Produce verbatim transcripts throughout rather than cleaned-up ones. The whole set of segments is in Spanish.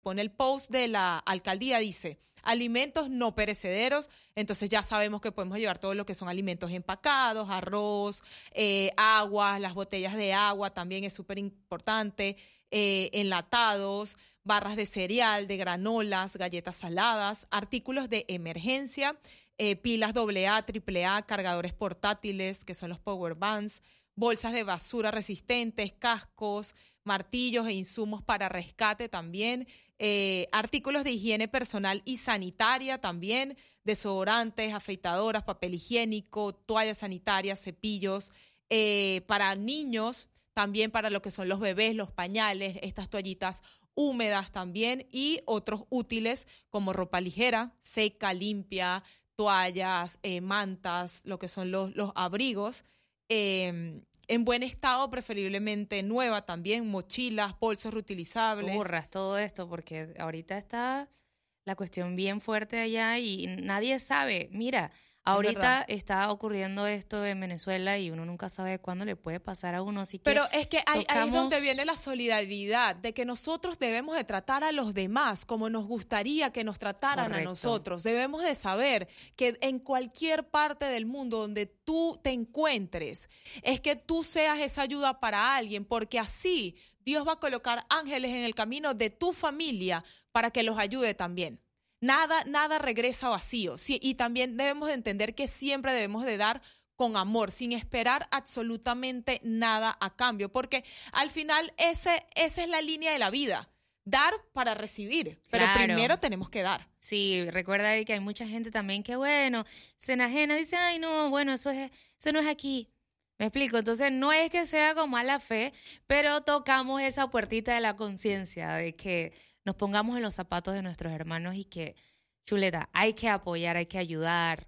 pone el post de la alcaldía, dice alimentos no perecederos, entonces ya sabemos que podemos llevar todo lo que son alimentos empacados, arroz, eh, agua, las botellas de agua también es súper importante, eh, enlatados, barras de cereal, de granolas, galletas saladas, artículos de emergencia, eh, pilas doble A, triple A, cargadores portátiles, que son los power bands, bolsas de basura resistentes, cascos, martillos e insumos para rescate también, eh, artículos de higiene personal y sanitaria también, desodorantes, afeitadoras, papel higiénico, toallas sanitarias, cepillos, eh, para niños, también para lo que son los bebés, los pañales, estas toallitas húmedas también y otros útiles como ropa ligera, seca, limpia, toallas, eh, mantas, lo que son los, los abrigos, eh, en buen estado, preferiblemente nueva también, mochilas, bolsos reutilizables. Burras, todo esto, porque ahorita está la cuestión bien fuerte allá y nadie sabe. Mira, ahorita está ocurriendo esto en Venezuela y uno nunca sabe cuándo le puede pasar a uno. Así que Pero es que ahí, tocamos... ahí es donde viene la solidaridad, de que nosotros debemos de tratar a los demás como nos gustaría que nos trataran Correcto. a nosotros. Debemos de saber que en cualquier parte del mundo donde tú te encuentres, es que tú seas esa ayuda para alguien, porque así Dios va a colocar ángeles en el camino de tu familia para que los ayude también. Nada, nada regresa vacío. Sí, y también debemos de entender que siempre debemos de dar con amor, sin esperar absolutamente nada a cambio, porque al final ese, esa es la línea de la vida, dar para recibir, pero Claro. primero tenemos que dar. Sí, recuerda ahí que hay mucha gente también que, bueno, se enajena, dice, ay, no, bueno, eso, es, eso no es aquí. ¿Me explico? Entonces, no es que sea con mala fe, pero tocamos esa puertita de la conciencia, de que nos pongamos en los zapatos de nuestros hermanos y que, chuleta, hay que apoyar, hay que ayudar.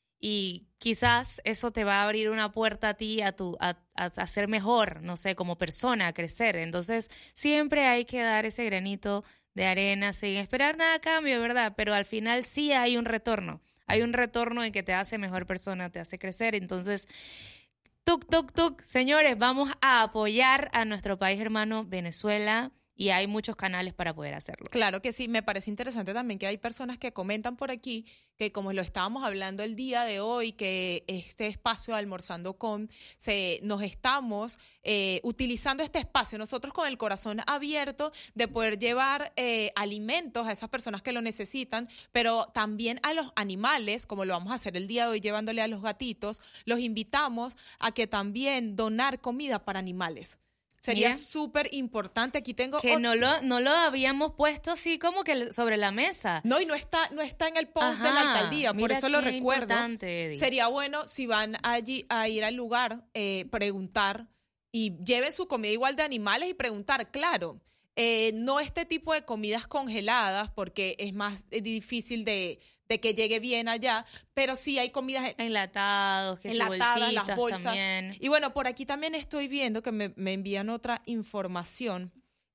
Y quizás eso te va a abrir una puerta a ti, a, tu, a, a, a ser mejor, no sé, como persona, a crecer. Entonces, siempre hay que dar ese granito de arena sin esperar nada a cambio, ¿verdad? Pero al final sí hay un retorno. Hay un retorno en que te hace mejor persona, te hace crecer. Entonces, tuk, tuk, tuk, señores, vamos a apoyar a nuestro país hermano Venezuela. Y hay muchos canales para poder hacerlo. Claro que sí, me parece interesante también que hay personas que comentan por aquí que como lo estábamos hablando el día de hoy, que este espacio de Almorzando con, se, nos estamos eh, utilizando este espacio, nosotros con el corazón abierto de poder llevar eh, alimentos a esas personas que lo necesitan, pero también a los animales, como lo vamos a hacer el día de hoy llevándole a los gatitos, los invitamos a que también donar comida para animales. Sería súper importante. Aquí tengo... Que ot- no lo, no lo habíamos puesto así como que sobre la mesa. No, y no está, no está en el post Ajá, de la alcaldía, por mira eso lo qué recuerdo. importante, Eddie. Sería bueno si van allí a ir al lugar, eh, preguntar y lleven su comida igual de animales y preguntar, claro, eh, no este tipo de comidas congeladas porque es más eh, difícil de, de que llegue bien allá, pero sí hay comidas Enlatados, que enlatadas, las bolsitas bolsas. también. Y bueno, por aquí también estoy viendo que me, me envían otra información,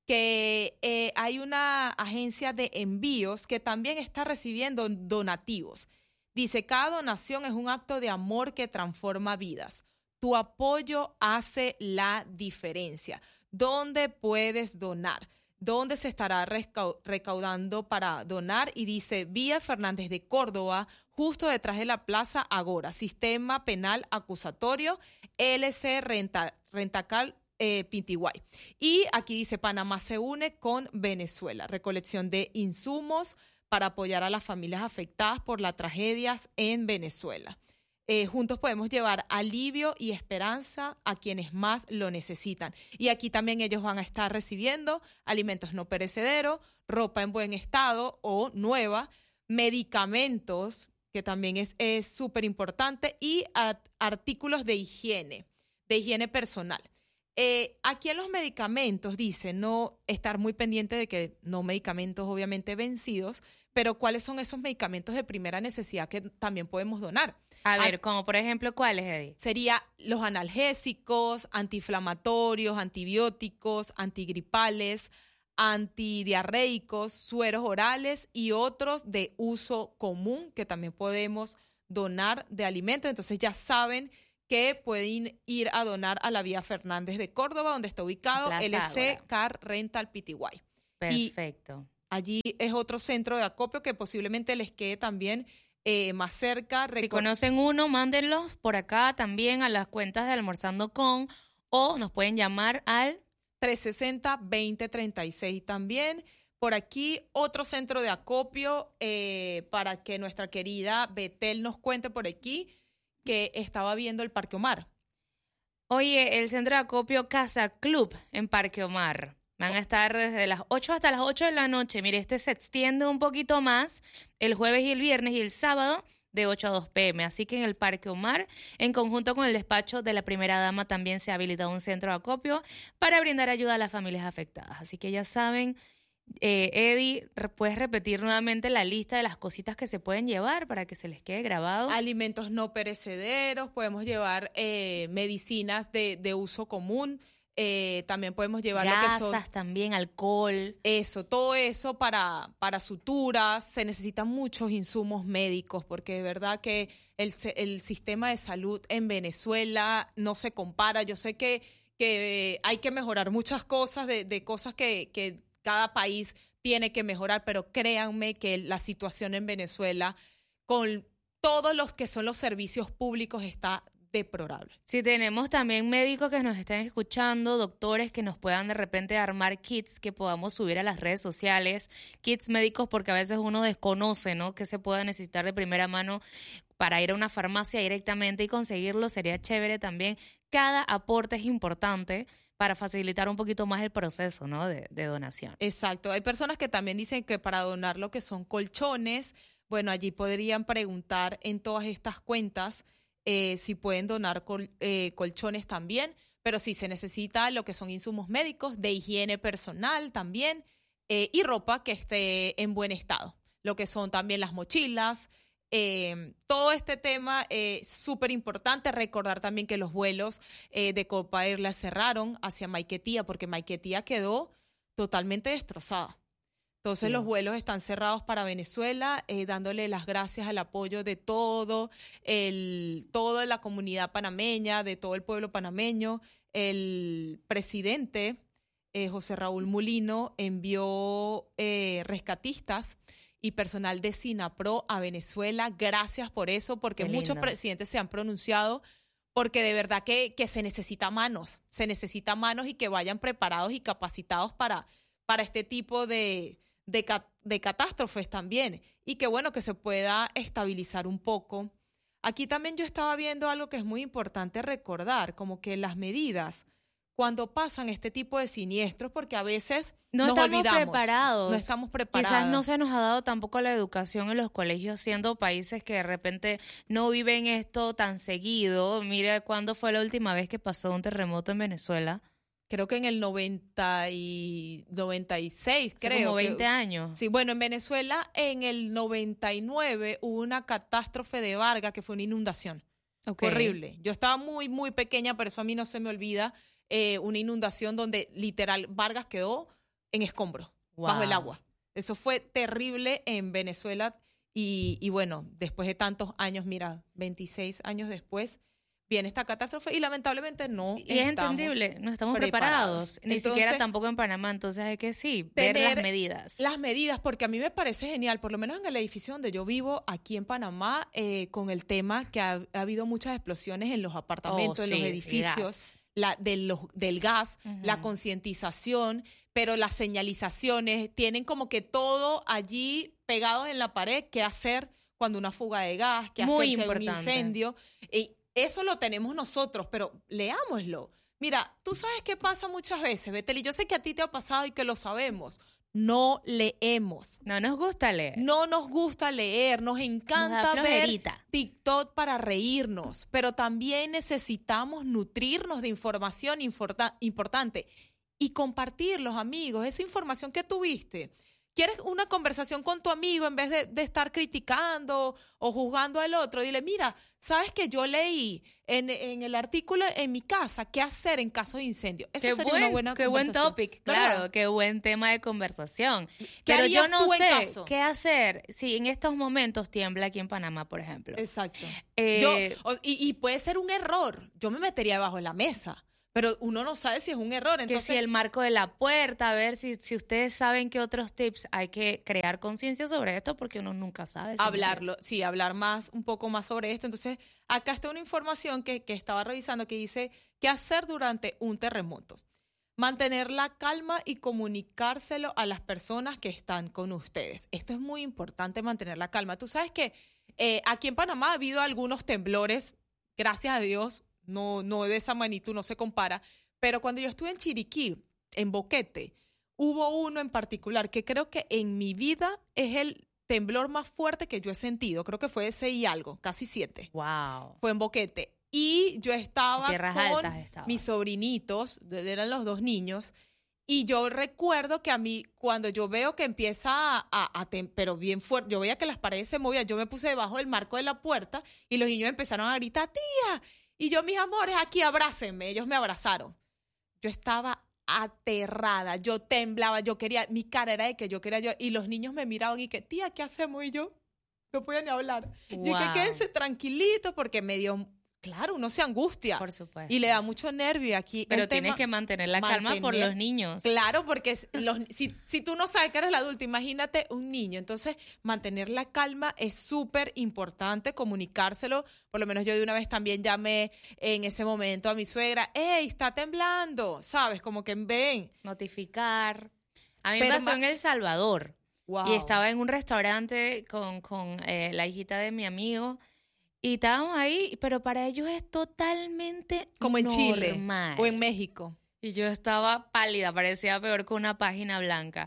que eh, hay una agencia de envíos que también está recibiendo donativos. Dice, cada donación es un acto de amor que transforma vidas. Tu apoyo hace la diferencia. ¿Dónde puedes donar? ¿Dónde se estará recau- recaudando para donar? Y dice, Vía Fernández de Córdoba, justo detrás de la Plaza Agora, Sistema Penal Acusatorio, L C Renta, Rentacal eh, Pintiguay. Y aquí dice, Panamá se une con Venezuela, recolección de insumos para apoyar a las familias afectadas por las tragedias en Venezuela. Eh, juntos podemos llevar alivio y esperanza a quienes más lo necesitan. Y aquí también ellos van a estar recibiendo alimentos no perecederos, ropa en buen estado o nueva, medicamentos, que también es es súper importante, y a, artículos de higiene, de higiene personal. Eh, aquí en los medicamentos dice no estar muy pendiente de que no medicamentos obviamente vencidos, pero cuáles son esos medicamentos de primera necesidad que también podemos donar. A ver, como por ejemplo, ¿cuáles, Eddie? Sería los analgésicos, antiinflamatorios, antibióticos, antigripales, antidiarreicos, sueros orales y otros de uso común que también podemos donar de alimentos. Entonces ya saben que pueden ir a donar a la Vía Fernández de Córdoba, donde está ubicado Plaza L C Ágora. Car Rental P T Y. Perfecto. Allí es otro centro de acopio que posiblemente les quede también eh, más cerca. Si conocen uno, mándenlos por acá también a las cuentas de Almorzando Con, o nos pueden llamar al trescientos sesenta, veinte treinta y seis también. Por aquí otro centro de acopio eh, para que nuestra querida Betel nos cuente por aquí que estaba viendo el Parque Omar. Oye, el centro de acopio Casa Club en Parque Omar. Van a estar desde las ocho hasta las ocho de la noche. Mire, este se extiende un poquito más el jueves y el viernes y el sábado de ocho a dos pe eme. Así que en el Parque Omar, en conjunto con el despacho de la primera dama, también se ha habilitado un centro de acopio para brindar ayuda a las familias afectadas. Así que ya saben, eh, Eddie, ¿puedes repetir nuevamente la lista de las cositas que se pueden llevar para que se les quede grabado? Alimentos no perecederos, podemos llevar eh, medicinas de, de uso común. Eh, también podemos llevar gasas, lo que son también alcohol, eso, todo eso para, para suturas. Se necesitan muchos insumos médicos porque de verdad que el, el sistema de salud en Venezuela no se compara. Yo sé que, que hay que mejorar muchas cosas, de, de cosas que, que cada país tiene que mejorar, pero créanme que la situación en Venezuela con todos los que son los servicios públicos está deplorable. Sí, tenemos también médicos que nos estén escuchando, doctores que nos puedan de repente armar kits que podamos subir a las redes sociales, kits médicos, porque a veces uno desconoce, ¿no?, que se pueda necesitar de primera mano para ir a una farmacia directamente y conseguirlo. Sería chévere también. Cada aporte es importante para facilitar un poquito más el proceso, ¿no?, de, de donación. Exacto. Hay personas que también dicen que para donar lo que son colchones, bueno, allí podrían preguntar en todas estas cuentas Eh, si pueden donar col, eh, colchones también, pero sí se necesita lo que son insumos médicos, de higiene personal también, eh, y ropa que esté en buen estado, lo que son también las mochilas. Eh, todo este tema es eh, súper importante. Recordar también que los vuelos eh, de Copa Air la cerraron hacia Maiquetía, porque Maiquetía quedó totalmente destrozada. Entonces Dios. Los vuelos están cerrados para Venezuela, eh, dándole las gracias al apoyo de todo, el, toda la comunidad panameña, de todo el pueblo panameño. El presidente, eh, José Raúl Mulino, envió eh, rescatistas y personal de SINAPRO a Venezuela. Gracias por eso, porque muchos presidentes se han pronunciado, porque de verdad que, que se necesita manos, se necesita manos y que vayan preparados y capacitados para, para este tipo de... De, de catástrofes también, y que bueno, que se pueda estabilizar un poco. Aquí también yo estaba viendo algo que es muy importante recordar, como que las medidas cuando pasan este tipo de siniestros, porque a veces no nos estamos olvidamos, preparados. No estamos preparados. Quizás no se nos ha dado tampoco la educación en los colegios, siendo países que de repente no viven esto tan seguido. Mira, ¿cuándo fue la última vez que pasó un terremoto en Venezuela? Creo que en el noventa y noventa y seis, Hace creo. Como veinte que, años. Sí, bueno, en Venezuela en el noventa y nueve hubo una catástrofe de Vargas que fue una inundación. Okay. Horrible. Yo estaba muy, muy pequeña, pero eso a mí no se me olvida. Eh, una inundación donde literal Vargas quedó en escombros, wow, bajo el agua. Eso fue terrible en Venezuela y, y bueno, después de tantos años, mira, veintiséis años después, viene esta catástrofe y lamentablemente no y es entendible, no estamos preparados, preparados. Ni entonces, siquiera tampoco en Panamá, entonces hay que sí, ver las medidas. Las medidas, porque a mí me parece genial, por lo menos en el edificio donde yo vivo, aquí en Panamá, eh, con el tema que ha, ha habido muchas explosiones en los apartamentos, oh, en sí, los edificios, la, de los, del gas, uh-huh, la concientización, pero las señalizaciones, tienen como que todo allí pegado en la pared, qué hacer cuando una fuga de gas, qué hacer si hay un incendio. Y eso lo tenemos nosotros, pero leámoslo. Mira, tú sabes qué pasa muchas veces, Betel, y yo sé que a ti te ha pasado y que lo sabemos. No leemos. No nos gusta leer. No nos gusta leer, nos encanta nos ver TikTok para reírnos, pero también necesitamos nutrirnos de información importa- importante y compartirlos, amigos, esa información que tuviste. ¿Quieres una conversación con tu amigo en vez de, de estar criticando o juzgando al otro? Dile, mira, ¿sabes que yo leí en, en el artículo en mi casa qué hacer en caso de incendio? Eso qué sería buen, una buena qué buen topic, claro, ¿verdad? Qué buen tema de conversación. ¿Qué Pero yo no tú sé en caso? qué hacer si en estos momentos tiembla aquí en Panamá, por ejemplo. Exacto. Eh, yo, y, y puede ser un error. Yo me metería debajo de la mesa. pero uno no sabe si es un error. Entonces, que si el marco de la puerta, a ver si, si ustedes saben qué otros tips hay que crear conciencia sobre esto, porque uno nunca sabe. Hablarlo, sí, hablar más, un poco más sobre esto. Entonces, acá está una información que, que estaba revisando que dice qué hacer durante un terremoto. Mantener la calma y comunicárselo a las personas que están con ustedes. Esto es muy importante, mantener la calma. Tú sabes que eh, aquí en Panamá ha habido algunos temblores, gracias a Dios, no, no de esa magnitud, no se compara, pero cuando yo estuve en Chiriquí, en Boquete, hubo uno en particular que creo que en mi vida es el temblor más fuerte que yo he sentido. Creo que fue de seis y algo, casi siete. Wow. Fue en Boquete. Y yo estaba Tierras con altas estabas. mis sobrinitos, eran los dos niños, y yo recuerdo que a mí, cuando yo veo que empieza a, a, a tem- pero bien fuerte, yo veía que las paredes se movían, yo me puse debajo del marco de la puerta y los niños empezaron a gritar, tía, y yo, mis amores, aquí abrácenme, ellos me abrazaron. Yo estaba aterrada, yo temblaba, yo quería, mi cara era de que yo quería llorar, y los niños me miraban y que, tía, ¿qué hacemos? Y yo, no podía ni hablar. Wow. Yo que quédense tranquilitos porque me dio... Claro, uno se angustia. Por supuesto. Y le da mucho nervio aquí. Pero el tienes tema, que mantener la calma mantener, por los niños. Claro, porque los, si, si tú no sabes que eres el adulto, imagínate un niño. Entonces, mantener la calma es súper importante, comunicárselo. Por lo menos yo de una vez también llamé en ese momento a mi suegra. ¡Ey, está temblando! ¿Sabes? Como que ven. Notificar. A mí Pero me pasó ma- en El Salvador. Wow. Y estaba en un restaurante con, con eh, la hijita de mi amigo. Y estábamos ahí, pero para ellos es totalmente Como en Chile normal. o en México. Y yo estaba pálida, parecía peor que una página blanca.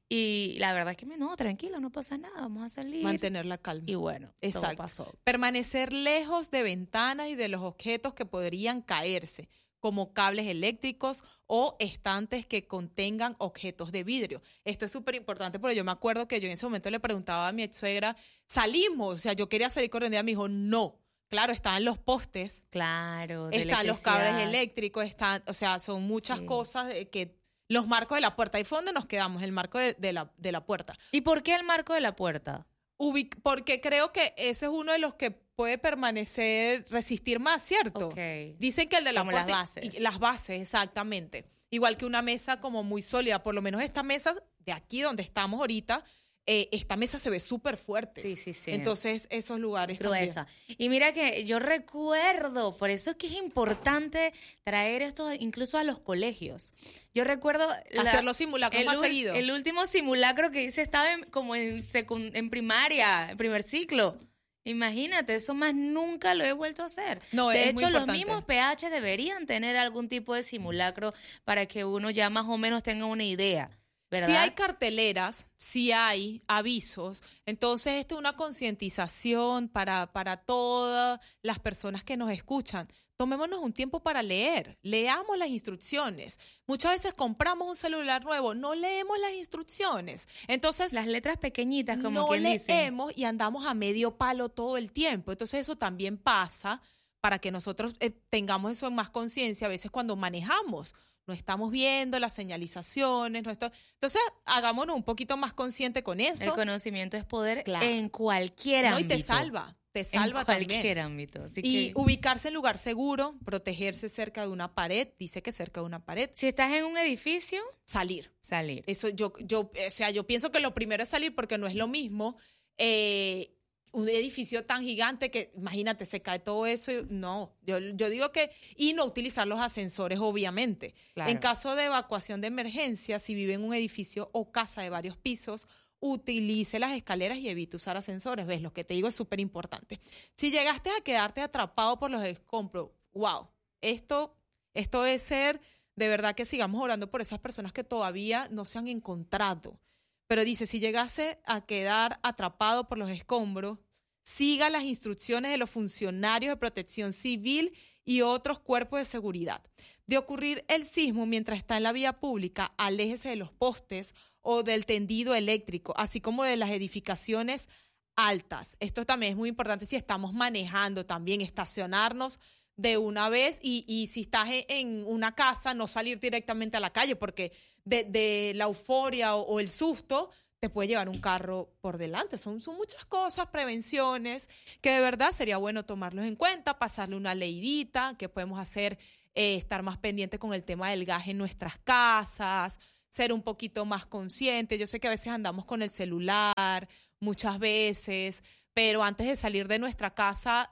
Y la verdad es que me, no, tranquilo, no pasa nada, vamos a salir. Mantener la calma. Y bueno, Exacto. todo pasó. Permanecer lejos de ventanas y de los objetos que podrían caerse, como cables eléctricos o estantes que contengan objetos de vidrio. Esto es súper importante porque yo me acuerdo que yo en ese momento le preguntaba a mi ex suegra, salimos, o sea, yo quería salir corriendo y ella me dijo, no. Claro, estaban los postes, Claro, de están los electricidad. cables eléctricos, están, o sea, son muchas Sí. cosas de que los marcos de la puerta. Ahí fue donde nos quedamos, el marco de, de la, de la puerta. ¿Y por qué el marco de la puerta? Ubic- porque creo que ese es uno de los que puede permanecer, resistir más, ¿cierto? Ok. Dicen que el de la Como las puerta- bases. y- las bases, exactamente. Igual que una mesa como muy sólida. Por lo menos esta mesa de aquí donde estamos ahorita, eh, esta mesa se ve súper fuerte. Sí, sí, sí. Entonces, esos lugares Gruesa. Y mira que yo recuerdo, por eso es que es importante traer esto incluso a los colegios. Yo recuerdo... también. la- Hacer los simulacros el, más ul- seguido. el último simulacro que hice estaba en- como en, secund- en primaria, en primer ciclo. Imagínate, eso más nunca lo he vuelto a hacer. No, de es muy hecho, los importante. mismos P H deberían tener algún tipo de simulacro para que uno ya más o menos tenga una idea, ¿verdad? Si hay carteleras, si hay avisos, entonces esto es una concientización para, para todas las personas que nos escuchan. Tomémonos un tiempo para leer, leamos las instrucciones. Muchas veces compramos un celular nuevo, no leemos las instrucciones. Entonces, Las letras pequeñitas, como no quien dice. leemos y andamos a medio palo todo el tiempo. Entonces, eso también pasa para que nosotros eh, tengamos eso en más conciencia a veces cuando manejamos. No estamos viendo las señalizaciones. No está- Entonces, hagámonos un poquito más consciente con eso. El conocimiento es poder Claro. en cualquier No, y ámbito. te salva, te salva en también. cualquier ámbito. Así Y que ubicarse en lugar seguro, protegerse cerca de una pared, dice que cerca de una pared, si estás en un edificio, salir. salir. Eso yo, yo, o sea, yo pienso que lo primero es salir porque no es lo mismo eh, un edificio tan gigante que, imagínate, se cae todo eso. y- no, yo, yo digo que, y no utilizar los ascensores, obviamente. Claro. En caso de evacuación de emergencia, si vive en un edificio o casa de varios pisos, utilice las escaleras y evite usar ascensores. ¿Ves? Lo que te digo es súper importante. Si llegaste a quedarte atrapado por los escombros, wow, esto, esto es ser, de verdad que sigamos orando por esas personas que todavía no se han encontrado. Pero dice, si llegase a quedar atrapado por los escombros, siga las instrucciones de los funcionarios de protección civil y otros cuerpos de seguridad. De ocurrir el sismo mientras está en la vía pública, aléjese de los postes o del tendido eléctrico, así como de las edificaciones altas. Esto también es muy importante si estamos manejando también, estacionarnos de una vez y, y si estás en, en una casa, no salir directamente a la calle porque de, de la euforia o, o el susto te puede llevar un carro por delante. Son, son muchas cosas, prevenciones, que de verdad sería bueno tomarlos en cuenta, pasarle una leidita, que podemos hacer eh, estar más pendiente con el tema del gas en nuestras casas, ser un poquito más consciente. Yo sé que a veces andamos con el celular, muchas veces, pero antes de salir de nuestra casa,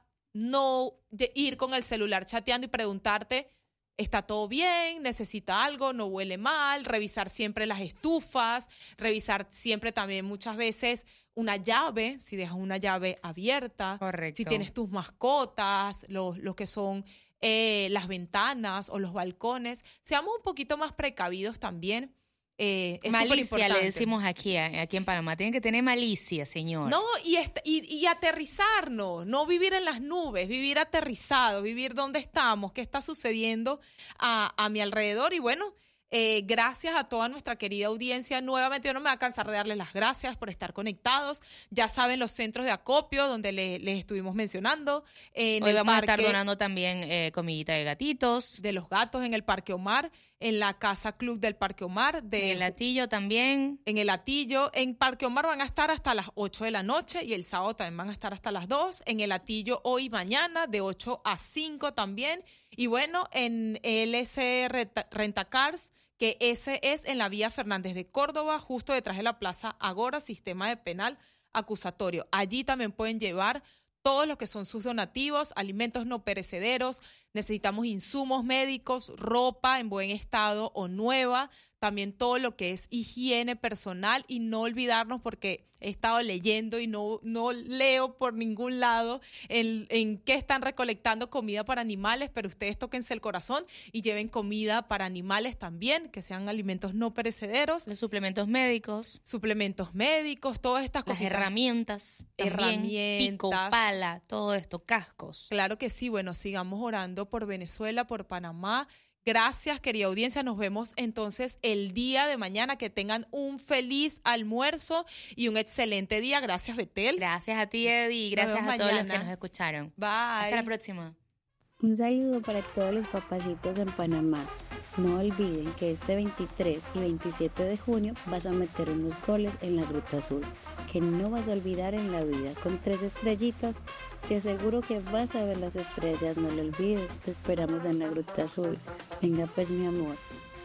no de ir con el celular chateando y preguntarte, ¿está todo bien? ¿Necesita algo? ¿No huele mal? Revisar siempre las estufas, revisar siempre también muchas veces una llave, si dejas una llave abierta. Correcto. Si tienes tus mascotas, los, los que son eh, las ventanas o los balcones. Seamos un poquito más precavidos también. Eh, es malicia le decimos aquí, aquí en Panamá. Tienen que tener malicia, señor. No, y, y, y aterrizarnos, no vivir en las nubes, vivir aterrizado, vivir donde estamos, qué está sucediendo a, a mi alrededor. Y bueno, eh, gracias a toda nuestra querida audiencia. Nuevamente yo no me voy a cansar de darles las gracias por estar conectados. Ya saben los centros de acopio donde les, les estuvimos mencionando. En Hoy el vamos parque, a estar donando también eh, comidita de gatitos. De los gatos en el Parque Omar, en la Casa Club del Parque Omar. De, en el Latillo también. En el Latillo. En Parque Omar van a estar hasta las ocho de la noche y el sábado también van a estar hasta las dos. En el Latillo hoy y mañana de ocho a cinco también. Y bueno, en L S Rentacars, que ese es en la vía Fernández de Córdoba, justo detrás de la Plaza Agora, Sistema de Penal Acusatorio. Allí también pueden llevar todos los que son sus donativos, alimentos no perecederos, necesitamos insumos médicos, ropa en buen estado o nueva, también todo lo que es higiene personal y no olvidarnos, porque he estado leyendo y no, no leo por ningún lado en, en qué están recolectando comida para animales, pero ustedes tóquense el corazón y lleven comida para animales también, que sean alimentos no perecederos. Los suplementos médicos. Suplementos médicos, todas estas Las cositas. herramientas. También, herramientas. Pico, pala, todo esto, cascos. Claro que sí, bueno, sigamos orando por Venezuela, por Panamá. Gracias, querida audiencia. Nos vemos entonces el día de mañana. Que tengan un feliz almuerzo y un excelente día. Gracias, Betel. Gracias a ti, Eddie. Gracias a todos los que nos escucharon. Bye. Hasta la próxima. Un saludo para todos los papacitos en Panamá. No olviden que este veintitrés y veintisiete de junio vas a meter unos goles en la Ruta Azul, que no vas a olvidar en la vida. Con tres estrellitas, te aseguro que vas a ver las estrellas, no lo olvides. Te esperamos en la Ruta Azul. Venga pues, mi amor.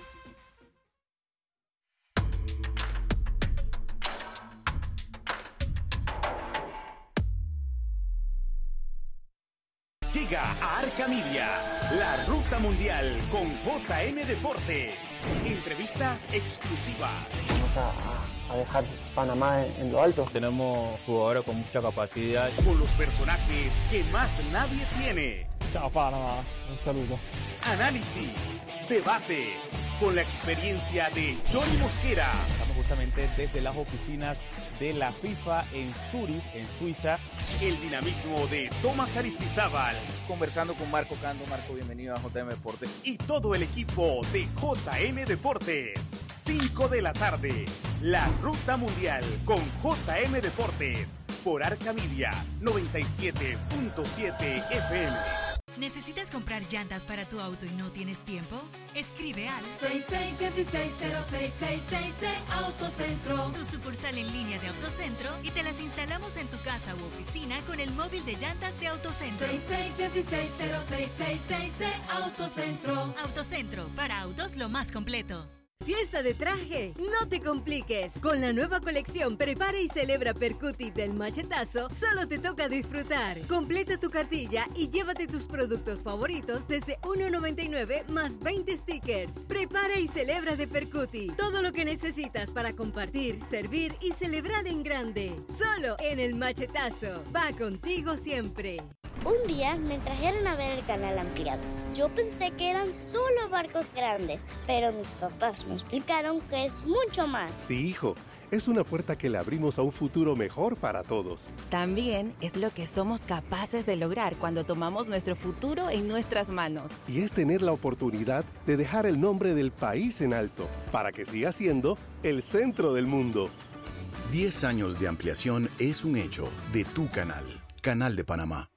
Llega a Arca Media, la Ruta Mundial con J M Deportes. Entrevistas exclusivas. Vamos a, a dejar Panamá en, en lo alto. Tenemos jugadores con mucha capacidad. Con los personajes que más nadie tiene. Chao Panamá, un saludo. Análisis, debates, con la experiencia de Johnny Mosquera. Estamos justamente desde las oficinas de la FIFA en Zurich, en Suiza. El dinamismo de Tomás Aristizábal. Conversando con Marco Cando. Marco, bienvenido a J M Deportes. Y todo el equipo de J M Deportes. cinco de la tarde, la Ruta Mundial con J M Deportes. Por Arca Media, noventa y siete punto siete F M. ¿Necesitas comprar llantas para tu auto y no tienes tiempo? Escribe al seis seis uno seis cero seis seis seis de Autocentro, tu sucursal en línea de Autocentro, y te las instalamos en tu casa u oficina con el móvil de llantas de Autocentro. seis seis uno seis cero seis seis seis de Autocentro. Autocentro, para autos lo más completo. Fiesta de traje, no te compliques. Con la nueva colección Prepara y Celebra Percuti del Machetazo, solo te toca disfrutar. Completa tu cartilla y llévate tus productos favoritos desde uno noventa y nueve más veinte stickers. Prepara y Celebra de Percuti. Todo lo que necesitas para compartir, servir y celebrar en grande. Solo en el Machetazo. Va contigo siempre. Un día me trajeron a ver el canal ampliado. Yo pensé que eran solo barcos grandes, pero mis papás me explicaron que es mucho más. Sí, hijo, es una puerta que le abrimos a un futuro mejor para todos. También es lo que somos capaces de lograr cuando tomamos nuestro futuro en nuestras manos. Y es tener la oportunidad de dejar el nombre del país en alto, para que siga siendo el centro del mundo. Diez años de ampliación es un hecho de tu canal, Canal de Panamá.